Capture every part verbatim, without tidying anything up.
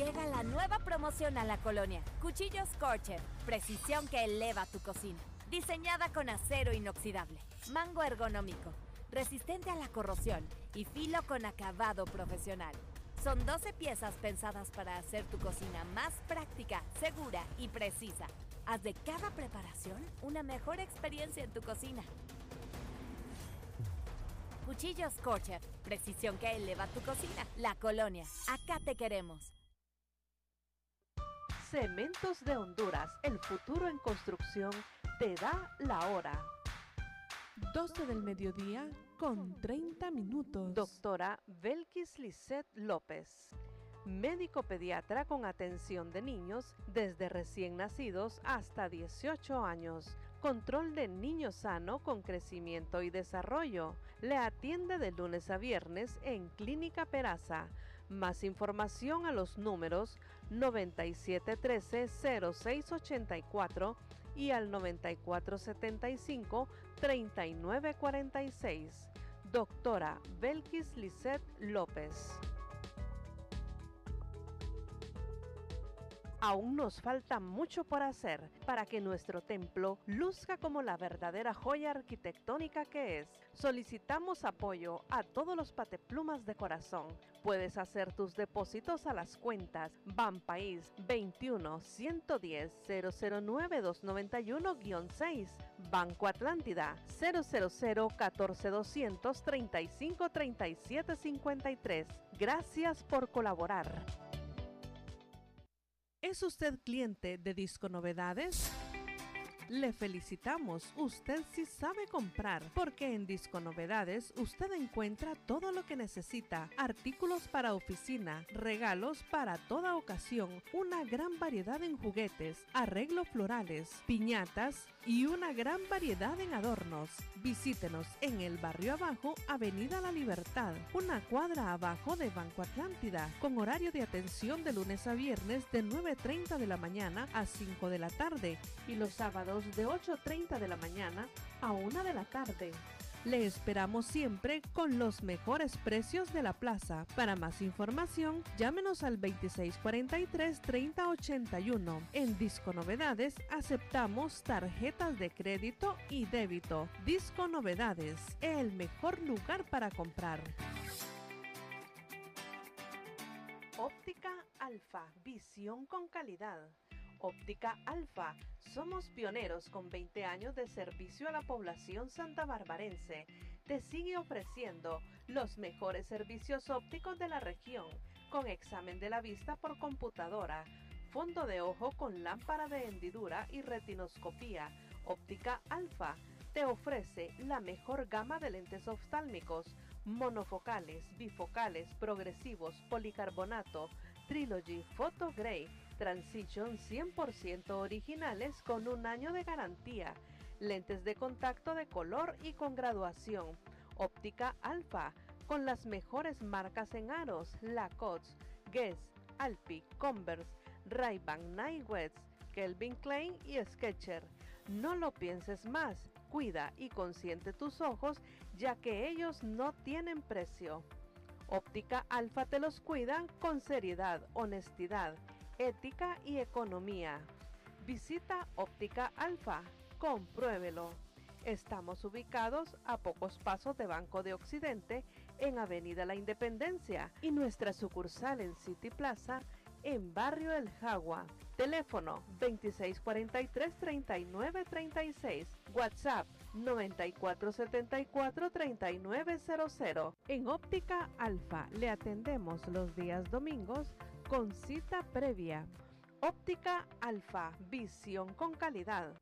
Llega la nueva promoción a la colonia. Cuchillos Scorcher. Precisión que eleva tu cocina. Diseñada con acero inoxidable. Mango ergonómico. Resistente a la corrosión. Y filo con acabado profesional. Son doce piezas pensadas para hacer tu cocina más práctica, segura y precisa. Haz de cada preparación una mejor experiencia en tu cocina. Cuchillos Scorcher. Precisión que eleva tu cocina. La colonia. Acá te queremos. Cementos de Honduras, el futuro en construcción, te da la hora. doce del mediodía con treinta minutos. Doctora Belkis Lisset López, médico pediatra con atención de niños desde recién nacidos hasta dieciocho años. Control de niño sano con crecimiento y desarrollo. Le atiende de lunes a viernes en Clínica Peraza. Más información a los números noventa y siete trece cero seis ochenta y cuatro y al noventa y cuatro setenta y cinco treinta y nueve cuarenta y seis. Doctora Belkis Lisset López. Aún nos falta mucho por hacer para que nuestro templo luzca como la verdadera joya arquitectónica que es. Solicitamos apoyo a todos los pateplumas de corazón. Puedes hacer tus depósitos a las cuentas Banpaís veintiuno ciento diez cero cero nueve dos noventa y uno guión seis, Banco Atlántida cero cero cero catorce doscientos treinta y cinco treinta y siete cincuenta y tres. Gracias por colaborar. ¿Es usted cliente de Disco Novedades? Le felicitamos, usted sí sabe comprar, porque en Disco Novedades usted encuentra todo lo que necesita, artículos para oficina, regalos para toda ocasión, una gran variedad en juguetes, arreglos florales, piñatas y una gran variedad en adornos. Visítenos en el barrio abajo, Avenida La Libertad, una cuadra abajo de Banco Atlántida, con horario de atención de lunes a viernes de nueve treinta de la mañana a cinco de la tarde y los sábados de ocho treinta de la mañana a una de la tarde. Le esperamos siempre con los mejores precios de la plaza. Para más información, llámenos al veintiséis cuarenta y tres treinta ochenta y uno. En Disco Novedades aceptamos tarjetas de crédito y débito. Disco Novedades, el mejor lugar para comprar. Óptica Alfa, visión con calidad. Óptica Alfa, somos pioneros con veinte años de servicio a la población santabarbarense. Te sigue ofreciendo los mejores servicios ópticos de la región, con examen de la vista por computadora, fondo de ojo con lámpara de hendidura y retinoscopía. Óptica Alfa te ofrece la mejor gama de lentes oftálmicos, monofocales, bifocales, progresivos, policarbonato, Trilogy, Photo Gray, Transition cien por ciento originales con un año de garantía, lentes de contacto de color y con graduación. Óptica Alfa, con las mejores marcas en aros, Lacoste, Guess, Alpi, Converse, Ray-Ban, Nike-West, Calvin Klein y Skechers. No lo pienses más, cuida y consiente tus ojos, ya que ellos no tienen precio. Óptica Alfa te los cuida con seriedad, honestidad, ética y economía. Visita Óptica Alfa, compruébelo. Estamos ubicados a pocos pasos de Banco de Occidente en Avenida La Independencia y nuestra sucursal en City Plaza en Barrio El Jagua. Teléfono veintiséis cuarenta y tres treinta y nueve treinta y seis. WhatsApp noventa y cuatro setenta y cuatro treinta y nueve cero cero. En Óptica Alfa le atendemos los días domingos con cita previa. Óptica Alfa, visión con calidad.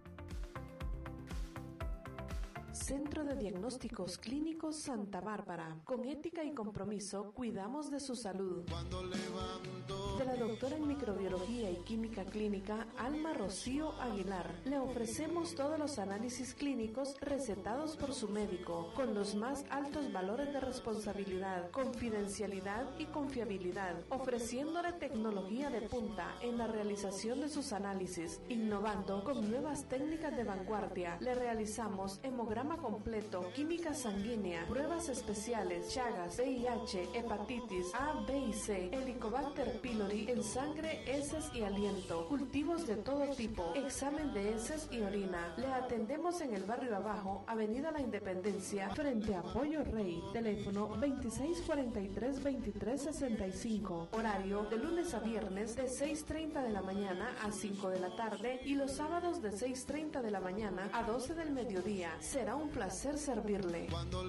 Centro de Diagnósticos Clínicos Santa Bárbara. Con ética y compromiso, cuidamos de su salud. De la doctora en microbiología y química clínica, Alma Rocío Aguilar, le ofrecemos todos los análisis clínicos recetados por su médico, con los más altos valores de responsabilidad, confidencialidad y confiabilidad, ofreciéndole tecnología de punta en la realización de sus análisis, innovando con nuevas técnicas de vanguardia. Le realizamos hemograma panorama completo, química sanguínea, pruebas especiales, Chagas, V I H, hepatitis A, B y C, Helicobacter pylori en sangre, heces y aliento, cultivos de todo tipo, examen de heces y orina. Le atendemos en el barrio Abajo, Avenida La Independencia, frente a Pollo Rey. Teléfono veintiséis cuarenta y tres, veintitrés sesenta y cinco. Horario de lunes a viernes de seis treinta de la mañana a cinco de la tarde y los sábados de seis treinta de la mañana a doce del mediodía. Será un placer servirle.